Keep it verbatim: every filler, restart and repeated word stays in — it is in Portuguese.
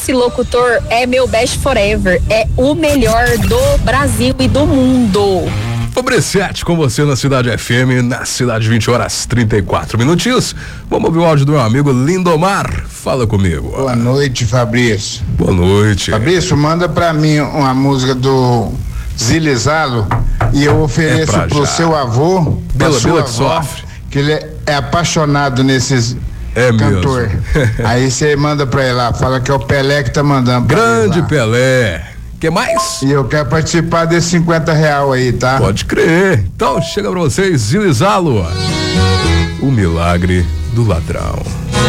esse locutor é meu best forever, é o melhor do Brasil e do mundo. O Bressete com você na Cidade F M, na Cidade vinte horas trinta e quatro minutinhos. Vamos ouvir o áudio do meu amigo Lindomar. Fala comigo. Boa noite, Fabrício. Boa noite. Fabrício, manda pra mim uma música do Zilizalo e eu ofereço é pro já. seu avô, pra Bela, sua Bela que avó, sofre. que ele é, é apaixonado nesses é cantor. Mesmo. Aí você manda pra ele lá, fala que é o Pelé que tá mandando pra Grande ele lá. Pelé. Que mais? E eu quero participar desse cinquenta real aí, tá? Pode crer. Então chega pra vocês, Zilizalo. O milagre do ladrão.